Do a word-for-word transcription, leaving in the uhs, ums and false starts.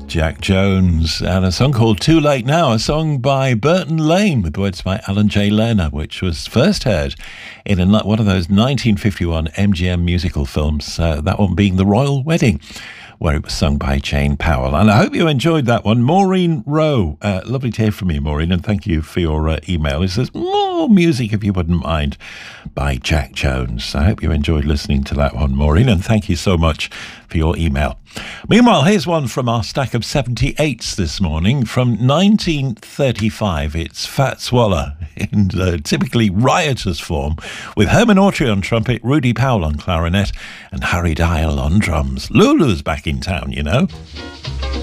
Jack Jones, and a song called Too Late Now, a song by Burton Lane with words by Alan J. Lerner, which was first heard in a, one of those nineteen fifty-one M G M musical films, uh, that one being The Royal Wedding, where it was sung by Jane Powell. And I hope you enjoyed that one. Maureen Rowe, uh, lovely to hear from you, Maureen, and thank you for your uh, email. It says, more music, if you wouldn't mind, by Jack Jones. I hope you enjoyed listening to that one, Maureen, and thank you so much for your email. Meanwhile, here's one from our stack of seventy-eights this morning from nineteen thirty-five. It's Fats Waller in uh, typically riotous form, with Herman Autry on trumpet, Rudy Powell on clarinet, and Harry Dial on drums. Lulu's back in town, you know.